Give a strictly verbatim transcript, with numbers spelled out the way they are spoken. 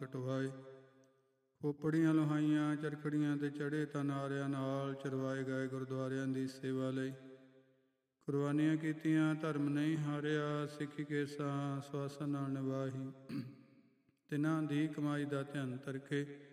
ਕਟਵਾਏ। ਖੋਪੜੀਆਂ ਲੋਹਾਈਆਂ ਚਰਖੜੀਆਂ ਤੇ ਚੜ੍ਹੇ ਤਾਂ ਨਾਰਿਆਂ ਨਾਲ ਚਰਵਾਏ ਗਏ ਗੁਰਦੁਆਰਿਆਂ ਦੀ ਸੇਵਾ ਲਈ। ਕੁਰਬਾਨੀਆਂ ਕੀਤੀਆਂ ਧਰਮ ਨਹੀਂ ਹਾਰਿਆ, ਸਿੱਖੀ ਕੇਸਾਂ ਸਵਾਸਾਂ ਨਾਲ ਨਿਭਾਹੀ। ਤਿਨਾਂ ਦੀ ਕਮਾਈ ਦਾ ਧਿਆਨ ਤਰਕੇ